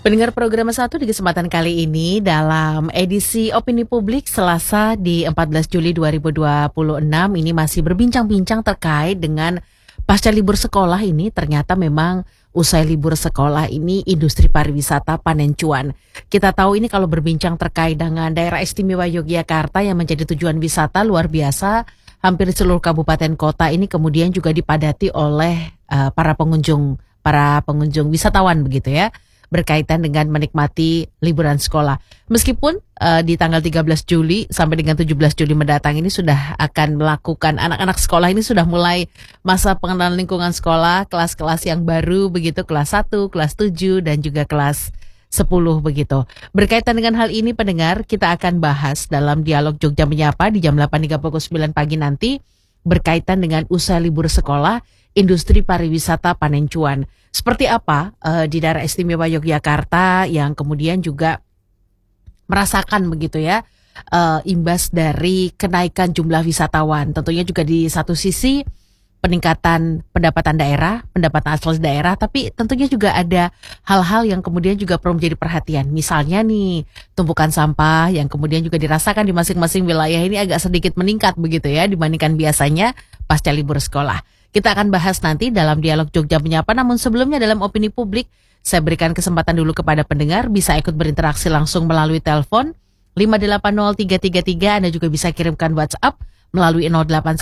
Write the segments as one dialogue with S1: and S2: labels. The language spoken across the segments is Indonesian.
S1: Pendengar program 1 di kesempatan kali ini dalam edisi Opini Publik Selasa di 14 Juli 2026 ini masih berbincang-bincang terkait dengan pasca libur sekolah ini. Ternyata memang usai libur sekolah ini industri pariwisata panen cuan. Kita tahu ini kalau berbincang terkait dengan daerah istimewa Yogyakarta yang menjadi tujuan wisata luar biasa, hampir seluruh kabupaten kota ini kemudian juga dipadati oleh para pengunjung wisatawan begitu ya, berkaitan dengan menikmati liburan sekolah. Meskipun di tanggal 13 Juli sampai dengan 17 Juli mendatang ini sudah akan melakukan, anak-anak sekolah ini sudah mulai masa pengenalan lingkungan sekolah, kelas-kelas yang baru begitu, kelas 1, kelas 7 dan juga kelas 10 begitu. Berkaitan dengan hal ini pendengar, kita akan bahas dalam dialog Jogja Menyapa di jam 8 hingga pukul 9 pagi nanti berkaitan dengan usai libur sekolah, industri pariwisata panen cuan. Seperti apa di daerah istimewa Yogyakarta yang kemudian juga merasakan begitu ya imbas dari kenaikan jumlah wisatawan. Tentunya juga di satu sisi peningkatan pendapatan daerah, pendapatan asal daerah, tapi tentunya juga ada hal-hal yang kemudian juga perlu menjadi perhatian. Misalnya nih, tumpukan sampah yang kemudian juga dirasakan di masing-masing wilayah ini agak sedikit meningkat begitu ya dibandingkan biasanya pasca libur sekolah. Kita akan bahas nanti dalam dialog Jogja Menyapa, namun sebelumnya dalam opini publik, saya berikan kesempatan dulu kepada pendengar bisa ikut berinteraksi langsung melalui telepon 5803333. Anda juga bisa kirimkan WhatsApp melalui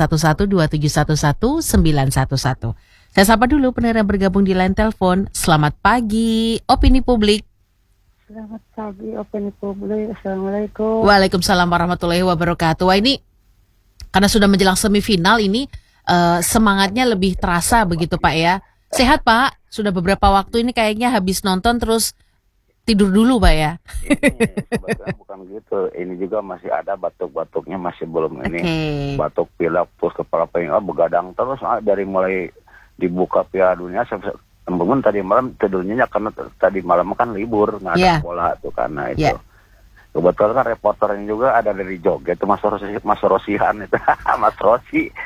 S1: 081127119111. Saya sapa dulu pendengar yang bergabung di line telepon. Selamat pagi, opini publik.
S2: Selamat pagi, opini publik. Assalamualaikum.
S1: Waalaikumsalam warahmatullahi wabarakatuh. Wah, ini karena sudah menjelang semifinal ini, semangatnya lebih terasa begitu Pak ya. Sehat Pak? Sudah beberapa waktu ini kayaknya habis nonton terus tidur dulu Pak ya.
S3: Ini bukan gitu. Ini juga masih ada batuk-batuknya, masih belum ini. Batuk pilek terus kepala pengen begadang terus dari mulai dibuka Piala Dunia sampai tadi malam tidurnya karena tadi malam kan libur nggak ada sekolah tuh karena itu. Kebetulan kan reporternya juga ada dari Jogja itu Mas Rosihan itu Mas Rosi